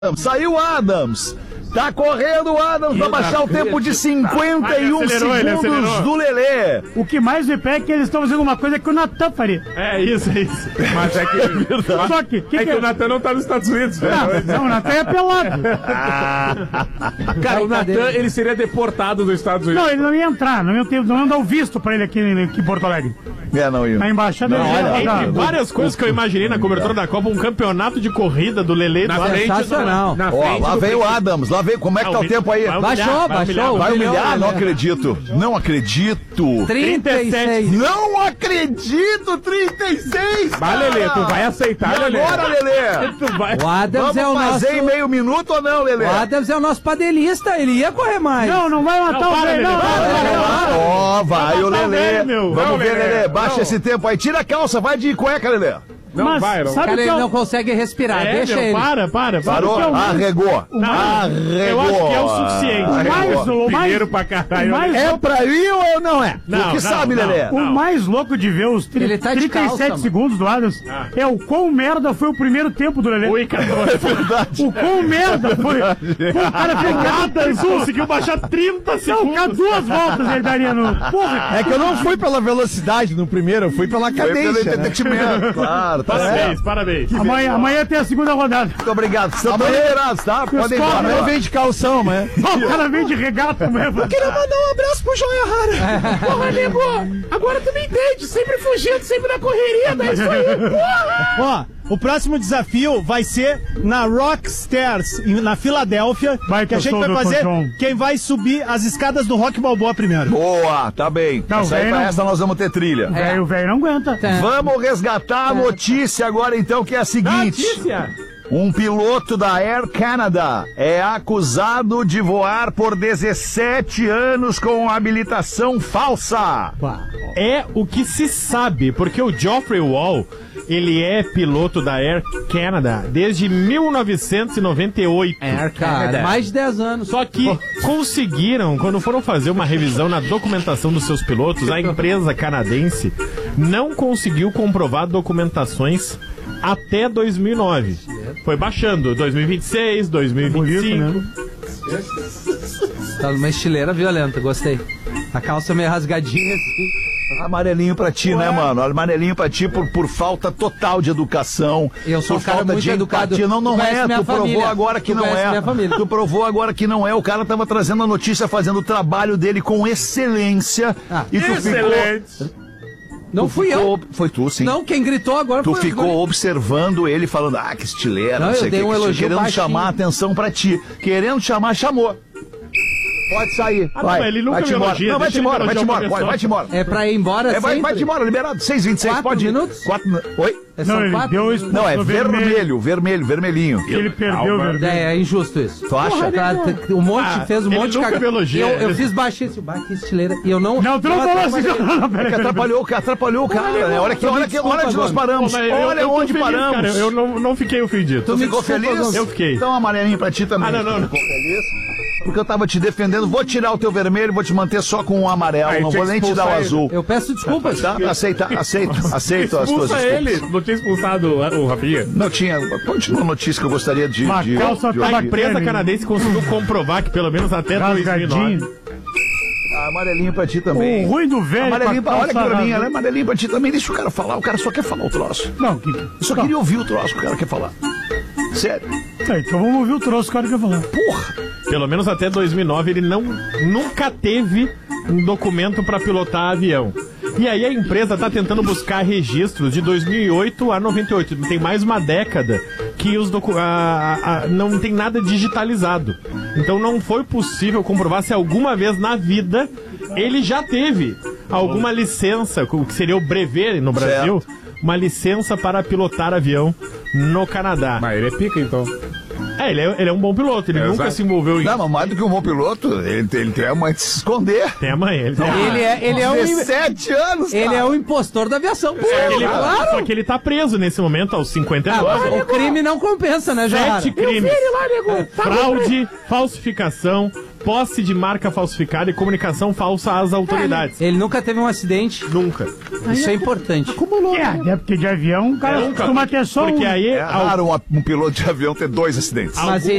Saiu o Adams. Tá correndo o Adams pra baixar o tempo de 51 segundos do Lelê. O que mais me pega é que eles estão fazendo uma coisa que o Natan faria. É isso. Mas é que... Só que o Natan não tá nos Estados Unidos. Não, o Natan é pelado. Cara, o Natan, ele seria deportado dos Estados Unidos. Não, ele não ia entrar. Não ia dar o visto pra ele aqui em Porto Alegre. Não ia. Na embaixada. Entre várias coisas que eu imaginei na cobertura da Copa, um campeonato de corrida do Lelê na frente. Sensacional. Ó, lá vem o Adams, lá vem. Como é que tá o tempo aí? Baixou. Vai humilhar? Não acredito. 36. Não acredito, 36. Vai, Lelê, tu vai aceitar, Lelê. Agora, Lelê. Tu vai... O Adams é o nosso... fazer em meio minuto ou não, Lelê? O Adams é o nosso padelista, ele ia correr mais. Não vai matar o velho, não. Ó, vai o Lelê. Vamos ver, Lelê. Baixa esse tempo aí. Tira a calça, vai de cueca, Lelê. Não vai, não. Cara, ele não consegue respirar, deixa ele. Para. Parou, arregou. Eu acho que é o suficiente. Primeiro pra caralho. É pra ir ou não é? O que sabe, Lelê? O mais louco de ver os 37 segundos do Adams é o quão merda foi o primeiro tempo do Lelê. Oi, 14. É verdade. O quão merda foi. O cara fez Adams conseguiu baixar 30 segundos. Não, 2 voltas ele daria no... Porra. É que eu não fui pela velocidade no primeiro, eu fui pela cadência. Pelo entretenimento, claro. Parabéns. Amanhã tem a segunda rodada. Muito obrigado. Vocês estão liberados, tá? Podem ir embora. Amanhã vem de calção, amanhã. O cara vem de regata mesmo. Eu queria mandar um abraço pro Joia Rara. Porra, nego, agora tu me entende. Sempre fugindo, sempre na correria, né? Isso aí, porra. Ó, o próximo desafio vai ser na Rockstars, na Filadélfia, que a gente vai fazer quem vai subir as escadas do Rock Balboa primeiro. Boa, tá bem. Essa nós vamos ter trilha. O velho não aguenta. Vamos resgatar a notícia agora então, que é a seguinte. Um piloto da Air Canada é acusado de voar por 17 anos com habilitação falsa. É o que se sabe, porque o Geoffrey Wall, ele é piloto da Air Canada desde 1998. Air Canada, mais de 10 anos. Só que conseguiram, quando foram fazer uma revisão na documentação dos seus pilotos, a empresa canadense não conseguiu comprovar documentações até 2009. Foi baixando, 2026, 2025. Tá numa estileira violenta, gostei. A calça meio rasgadinha assim. Amarelinho pra ti, né, mano? Amarelinho pra ti por falta total de educação. Eu sou um cara muito educado. Não é, tu provou agora que não é. Tu provou agora que não é. O cara tava trazendo a notícia, fazendo o trabalho dele com excelência. E tu ficou... Não fui eu. Foi tu, sim. Não, quem gritou agora foi tu ficou observando ele, falando, que estileira, não sei o que. Eu dei um elogio querendo baixinho. chamar a atenção pra ti. Querendo chamar, chamou. Pode sair. Vai. Não, ele nunca me elogia. Não, vai-te embora. Vai-te embora. É pra ir embora vai-te embora, liberado. 6h26, pode ir. 4 minutos? Oi? Não, ele deu isso. Não, é vermelhinho. Ele perdeu o vermelho. É injusto isso. Tu acha? Fez um monte de cagada. Eu fiz baixinho, que estileira. E eu não... Não, tu não falou assim. Que atrapalhou o cara, né? Olha onde nós paramos. Olha onde paramos. Cara, eu não fiquei ofendido. Tu ficou feliz? Eu fiquei. Então amarelinho pra ti também. Não. Ficou feliz? Porque eu tava te defendendo, vou tirar o teu vermelho, vou te manter só com o amarelo, não vou nem te dar o azul. Eu peço desculpas. Tá? Aceito as tuas desculpas. Ele, não tinha expulsado o Rafinha? Não tinha, continua a notícia que eu gostaria de a empresa canadense conseguiu comprovar que pelo menos até 2009... Amarelinho pra ti também. O ruim do velho. Olha aqui pra mim, ela é amarelinho pra ti também. Deixa o cara falar, o cara só quer falar o troço. Não, eu só queria ouvir o troço que o cara quer falar. Sério. Então vamos ouvir o troço que o cara quer falar. Porra! Pelo menos até 2009 ele nunca teve um documento pra pilotar avião. E aí a empresa tá tentando buscar registros de 2008 a 98. Tem mais uma década que não tem nada digitalizado. Então não foi possível comprovar se alguma vez na vida ele já teve alguma licença, que seria o brevet no Brasil, uma licença para pilotar avião no Canadá. Mas ele é pica, então. Ele é um bom piloto, ele nunca se envolveu em... Não, mas mais do que um bom piloto, ele tem a mãe de se esconder. Tem a mãe, ele é 17 anos, Ele é o impostor da aviação. Claro. Só que ele tá preso nesse momento aos 59. O crime não compensa, né, Jair? 7 crimes. Fraude, falsificação, posse de marca falsificada e comunicação falsa às autoridades. Ele nunca teve um acidente? Nunca. Isso é importante. Acumulou. Porque de avião o cara costuma ter só porque um. aí é raro um piloto de avião ter 2 acidentes. Mas